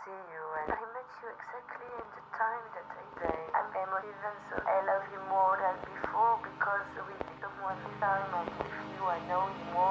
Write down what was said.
see you, and I met you exactly in the time that I say I'm emotive, and so I love you more than before because we did someone time. I with you, I know you more.